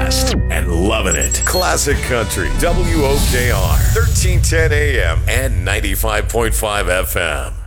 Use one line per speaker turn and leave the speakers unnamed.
podcast and loving it. Classic Country, WOKR, 1310 AM and 95.5 FM.